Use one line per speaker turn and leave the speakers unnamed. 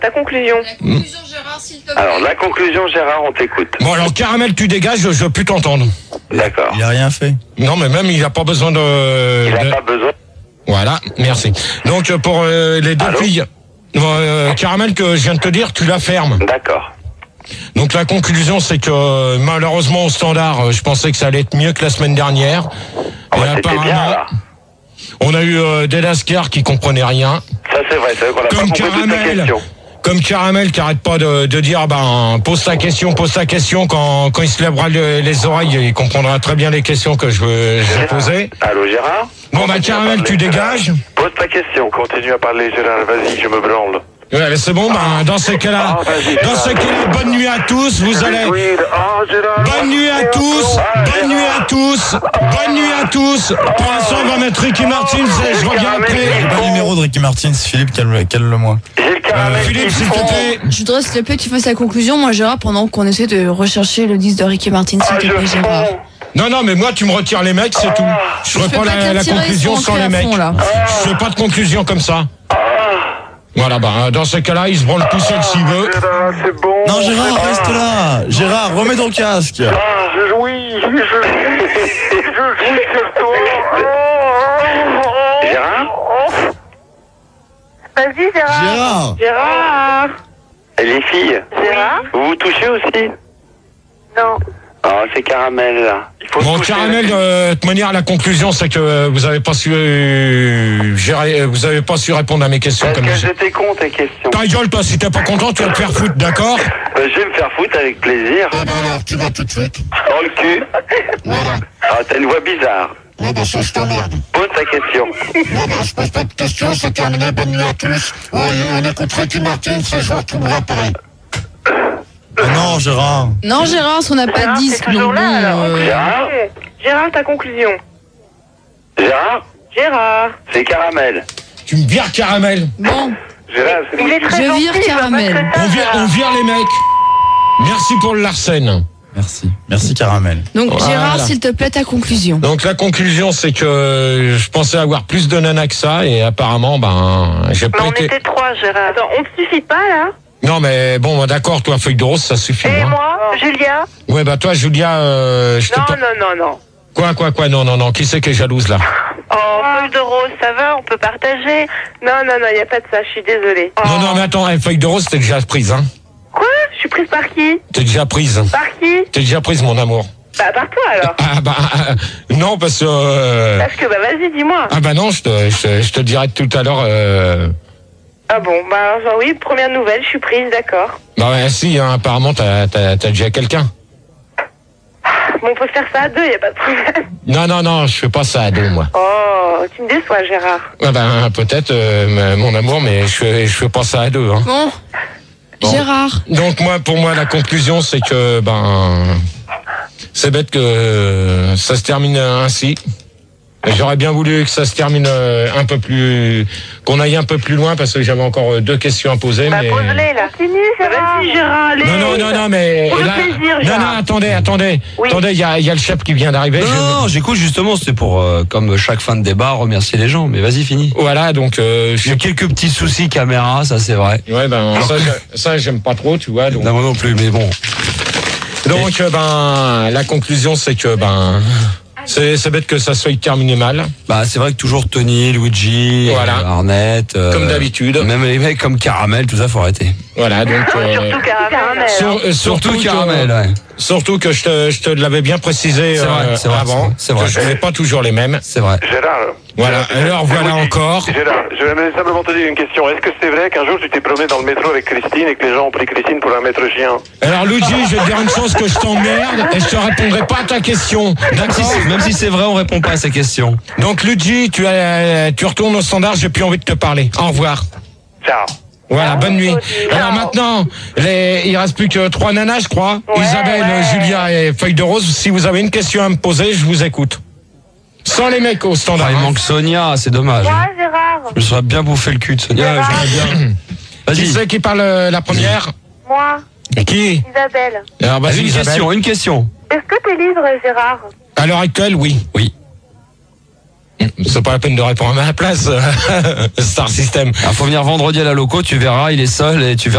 Ta conclusion.
La conclusion, Gérard, s'il te plaît.
Alors, la conclusion, Gérard, on t'écoute.
Bon, alors, Caramel, tu dégages, je veux plus t'entendre.
D'accord.
Il a rien fait.
Non, mais même, il a pas besoin de...
Il n'a pas besoin.
Voilà, merci. Donc, pour les deux filles, Caramel, que je viens de te dire, tu la fermes.
D'accord.
Donc, la conclusion, c'est que, malheureusement, au standard, je pensais que ça allait être mieux que la semaine dernière.
Ouais,
Et
c'était
apparemment,
bien, là.
on a eu des lascars qui comprenaient rien.
Ça, c'est vrai qu'on n'a pas
Comme
compris toute ta
Caramel.
question.
Comme Caramel qui arrête pas de dire pose ta question quand il se lèvera les oreilles, il comprendra très bien les questions que je vais poser.
Allô, Gérard?
Bon Caramel, tu dégages.
Pose ta question, continue à parler, Gérard, vas-y, je me branle.
Ouais, c'est bon, dans ce cas-là, bonne nuit à tous, vous allez... Bonne nuit à tous, bonne nuit à tous, bonne nuit à tous. Pour l'instant, on va mettre Ricky Martin, je reviens après.
J'ai pas le numéro de Ricky Martin, Philippe, calme-le-moi.
Philippe, s'il te plaît.
Je voudrais, s'il te plaît, que tu fasses la conclusion, moi, Gérard, pendant qu'on essaie de rechercher le disque de Ricky Martin, s'il te plaît, Gérard.
Non, mais moi, tu me retires les mecs, c'est tout. Je ferai pas la conclusion sans les mecs. Je fais pas de conclusion comme ça. Voilà, dans ce cas-là, il se branle tout seul s'il veut.
Gérard, c'est bon.
Non, Gérard, reste là. Gérard, remets ton casque.
Je jouis sur toi. Gérard?
Vas-y, Gérard.
Gérard.
Et les filles?
Gérard?
Vous vous touchez aussi?
Non.
Ah, c'est Caramel, là. Il faut
Bon,
se toucher.
Caramel, de toute manière, la conclusion, c'est que vous avez pas su répondre à mes questions
Est-ce
comme
que
ça.
j'étais con, tes questions?
Ta gueule, toi, si t'es pas content, tu vas te faire foutre, d'accord?
Je vais me faire foutre avec plaisir.
Alors, tu vas tout de suite.
Dans le cul.
Voilà.
Ah, t'as une voix bizarre.
Ouais, bah, ça, je t'emmerde.
Pose ta question.
Non, non, je pose pas de questions, c'est terminé. Bonne nuit à tous. On écoute Ricky Martin, c'est jour, tout le monde après.
Oh non, Gérard.
Non, Gérard, on n'a pas de
Gérard,
disque,
t'es toujours
donc
là, alors.
bon,
Gérard?
Gérard, ta conclusion.
Gérard?
Gérard.
C'est Caramel.
Tu me vires Caramel.
Bon,
Gérard, c'est
Il est très
Je
gentil,
vire
il va pas
Caramel.
te traiter,
On vire les mecs. Merci pour le Larsen.
Merci Caramel.
donc
Voilà.
Gérard, s'il te plaît, ta conclusion.
Donc la conclusion, c'est que je pensais avoir plus de nanas que ça et apparemment, j'ai
Mais
pas
on
été...
était trois, Gérard. Attends, on te suffit pas, là?
Non, mais bon, d'accord, toi, feuille de rose, ça suffit.
Et
hein.
moi, Julia?
Ouais, toi, Julia,
Non.
Quoi, non, qui c'est qui est jalouse, là?
Oh, feuille de rose, ça va, on peut partager. Non, il n'y a pas de ça, je suis désolée. Oh.
Non, mais attends, feuille de rose, t'es déjà prise, hein?
Quoi? Je suis prise par qui?
T'es déjà prise.
Par qui?
T'es déjà prise, mon amour.
Bah, par toi, alors.
Non, parce que...
Parce que, vas-y, dis-moi.
non, je te dirai tout à l'heure...
Ah bon, alors, oui, première nouvelle, je suis prise, d'accord.
Si, hein, apparemment, t'as déjà quelqu'un.
Bon, on peut faire ça à deux, il n'y a pas de problème.
Non, je fais pas ça à deux, moi.
Oh, tu me déçois, Gérard.
Peut-être, mon amour, mais je fais pas ça à deux, hein.
Bon, Gérard.
Donc pour moi, la conclusion, c'est que c'est bête que ça se termine ainsi. J'aurais bien voulu que ça se termine un peu plus, qu'on aille un peu plus loin parce que j'avais encore deux questions à poser. Mais
pose-les, là. Continue, Gérard. Vas-y, Gérard, allez.
Non, mais
Pour le
là,
plaisir,
non,
Gérard.
attendez,
Oui.
il y a le chef qui vient d'arriver.
Non, j'écoute justement, c'était pour, comme chaque fin de débat, remercier les gens. Mais vas-y, finis.
Voilà, donc
J'ai quelques petits soucis caméra, ça c'est vrai.
ouais, ça j'aime pas trop, tu vois. Donc,
Non, moi non plus, mais bon.
donc la conclusion, c'est que c'est bête que ça soit terminé mal.
Bah, c'est vrai que toujours Tony, Luigi,
Voilà.
Arnett,
Comme d'habitude.
Même les mecs comme Caramel, tout ça, faut arrêter.
Voilà, donc
Surtout Caramel.
Surtout
que-
Caramel, ouais.
Surtout que je te l'avais bien précisé
C'est vrai,
avant,
c'est vrai.
que je n'ai pas toujours les mêmes.
C'est vrai.
Gérard.
Voilà, alors voilà encore.
Gérard, je vais simplement te dire une question. Est-ce que c'est vrai qu'un jour tu t'es promené dans le métro avec Christine et que les gens ont pris Christine pour un maître chien?
Alors Luigi, je vais te dire une chose, que je t'emmerde et je te répondrai pas à ta question. D'accord?
Même si c'est vrai, on répond pas à ces questions.
Donc Luigi, tu retournes au standard, j'ai plus envie de te parler. Au revoir.
Ciao.
Voilà, bonne nuit.
Ciao.
Alors maintenant, il reste plus que 3 nanas, je crois.
Ouais,
Isabelle,
ouais.
Julia et Feuille de Rose. Si vous avez une question à me poser, je vous écoute. Sans les mecs au standard.
Ah, il manque Sonia, c'est dommage.
Moi, Gérard.
Je me serais bien bouffé le cul de Sonia.
Gérard.
J'aimerais bien.
Qui
Vas-y.
c'est qui parle la première?
Moi,
Qui?
Isabelle.
Alors vas-y,
Une
Isabelle.
question, une question.
Est-ce que t'es libre, Gérard?
À l'heure actuelle, oui.
Oui.
C'est pas la peine de répondre à ma place, Star System.
Alors, faut venir vendredi à la loco, tu verras, il est seul et tu verras.